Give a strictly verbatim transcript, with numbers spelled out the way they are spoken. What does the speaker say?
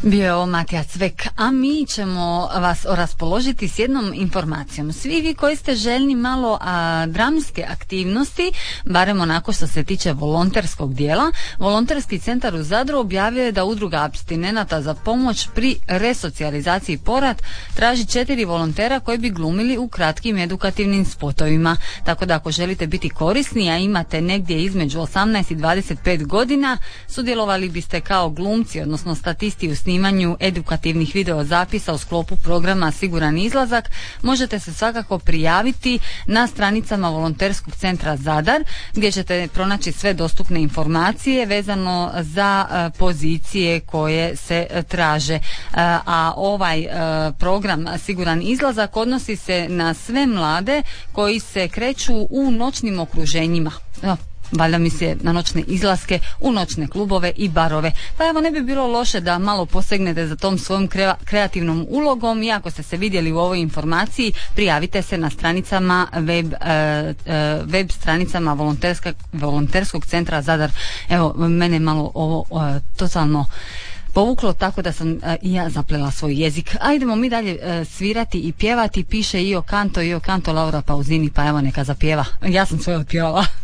Bio je ovo Matija Cvek, a mi ćemo vas raspoložiti s jednom informacijom. Svi vi koji ste željni malo a, dramske aktivnosti, barem onako što se tiče volonterskog dijela, Volonterski centar u Zadru objavio je da udruga apstinenata za pomoć pri resocijalizaciji Porat traži četiri volontera koji bi glumili u kratkim edukativnim spotovima. Tako da ako želite biti korisni, a imate negdje između osamnaest i dvadeset pet godina, sudjelovali biste kao glumci, odnosno statisti u snimanju edukativnih videozapisa u sklopu programa Siguran izlazak. Možete se svakako prijaviti na stranicama Volonterskog centra Zadar, gdje ćete pronaći sve dostupne informacije vezano za uh, pozicije koje se uh, traže. Uh, a ovaj uh, program Siguran izlazak odnosi se na sve mlade koji se kreću u noćnim okruženjima. Uh, valjda mi se na noćne izlaske, u noćne klubove i barove. Pa evo, ne bi bilo loše da malo posegnete za tom svojom kre- kreativnom ulogom i ako ste se vidjeli u ovoj informaciji, prijavite se na stranicama web, e, e, web stranicama Volonterskog centra Zadar. Evo, mene malo ovo e, totalno povuklo, tako da sam e, i ja zaplela svoj jezik. A idemo mi dalje e, svirati i pjevati. Piše Io Canto, Io Canto Laura Pausini, pa evo neka zapjeva. Ja sam svoje otpjevala.